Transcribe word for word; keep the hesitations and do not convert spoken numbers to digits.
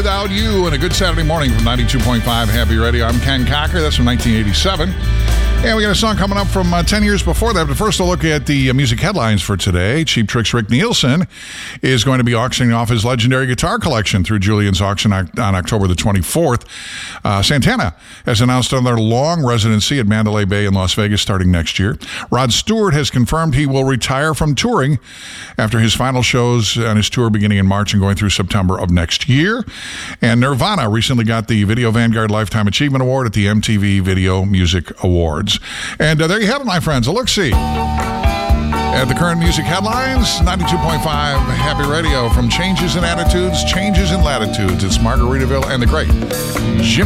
Without You, and a good Saturday morning from ninety-two point five Happy Radio. I'm Ken Cocker. That's from nineteen eighty-seven. And we got a song coming up from uh, ten years before that. But first, a look at the uh, music headlines for today. Cheap Trick's Rick Nielsen is going to be auctioning off his legendary guitar collection through Julian's auction on October the twenty-fourth. Uh, Santana has announced another long residency at Mandalay Bay in Las Vegas starting next year. Rod Stewart has confirmed he will retire from touring after his final shows on his tour beginning in March and going through September of next year. And Nirvana recently got the Video Vanguard Lifetime Achievement Award at the M T V Video Music Awards. And uh, there you have it, my friends. A look-see at the current music headlines. ninety-two point five Happy Radio. From changes in attitudes, changes in latitudes. It's Margaritaville and the great Jim